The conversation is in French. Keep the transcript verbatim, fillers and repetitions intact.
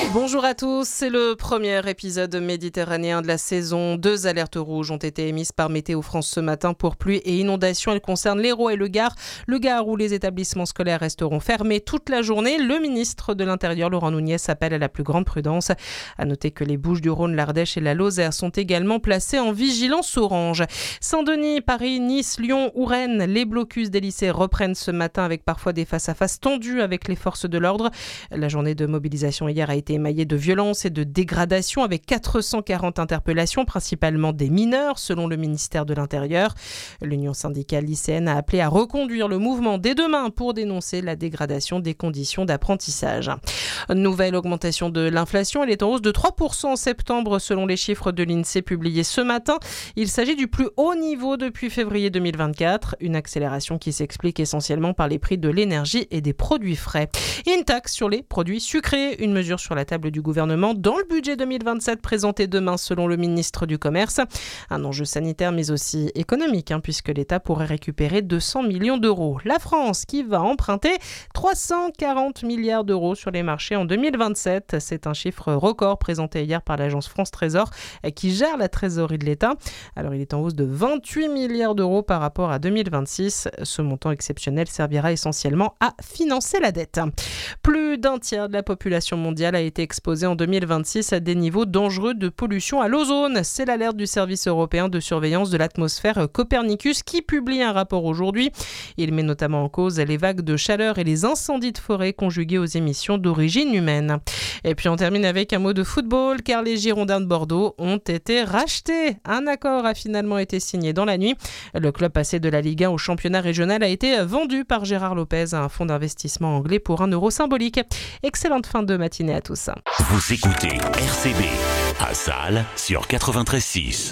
Bonjour à tous, c'est le premier épisode méditerranéen de la saison. Deux alertes rouges ont été émises par Météo France ce matin pour pluie et inondations. Elles concernent l'Hérault et le Gard. Le Gard où les établissements scolaires resteront fermés toute la journée. Le ministre de l'Intérieur, Laurent Nunez, appelle à la plus grande prudence. À noter que les Bouches-du-Rhône, l'Ardèche et la Lozère sont également placés en vigilance orange. Saint-Denis, Paris, Nice, Lyon ou Rennes, les blocus des lycées reprennent ce matin avec parfois des face-à-face tendus avec les forces de l'ordre. La journée de mobilisation hier a été émaillé de violence et de dégradation avec quatre cent quarante interpellations, principalement des mineurs, selon le ministère de l'Intérieur. L'Union syndicale lycéenne a appelé à reconduire le mouvement dès demain pour dénoncer la dégradation des conditions d'apprentissage. Nouvelle augmentation de l'inflation, elle est en hausse de trois pour cent en septembre selon les chiffres de l'INSEE publiés ce matin. Il s'agit du plus haut niveau depuis février deux mille vingt-quatre, une accélération qui s'explique essentiellement par les prix de l'énergie et des produits frais. Et une taxe sur les produits sucrés, une mesure sur la table du gouvernement dans le budget deux mille vingt-sept présenté demain selon le ministre du Commerce. Un enjeu sanitaire mais aussi économique hein, puisque l'État pourrait récupérer deux cents millions d'euros. La France qui va emprunter trois cent quarante milliards d'euros sur les marchés en deux mille vingt-sept. C'est un chiffre record présenté hier par l'agence France Trésor qui gère la trésorerie de l'État. Alors il est en hausse de vingt-huit milliards d'euros par rapport à deux mille vingt-six. Ce montant exceptionnel servira essentiellement à financer la dette. Plus d'un tiers de la population mondiale a été exposée en deux mille vingt-six à des niveaux dangereux de pollution à l'ozone. C'est l'alerte du service européen de surveillance de l'atmosphère Copernicus qui publie un rapport aujourd'hui. Il met notamment en cause les vagues de chaleur et les incendies de forêt conjugués aux émissions d'origine humaine. Et puis on termine avec un mot de football car les Girondins de Bordeaux ont été rachetés. Un accord a finalement été signé dans la nuit. Le club passé de la Ligue un au championnat régional a été vendu par Gérard Lopez à un fonds d'investissement anglais pour un euro symbolique. Excellente fin de matinée à tous. Vous écoutez R C B à Salles sur quatre-vingt-treize six.